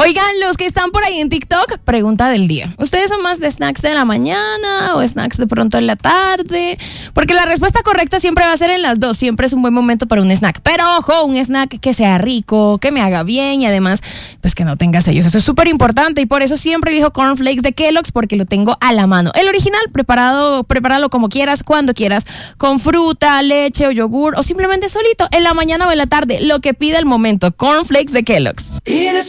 Oigan, los que están por ahí en TikTok, pregunta del día. ¿Ustedes son más de snacks de la mañana o snacks de pronto en la tarde? Porque la respuesta correcta siempre va a ser en las dos. Siempre es un buen momento para un snack. Pero ojo, un snack que sea rico, que me haga bien y además, pues que no tenga sellos. Eso es súper importante y por eso siempre elijo cornflakes de Kellogg's porque lo tengo a la mano. El original, prepáralo como quieras, cuando quieras, con fruta, leche o yogur o simplemente solito, en la mañana o en la tarde, lo que pida el momento. Cornflakes de Kellogg's.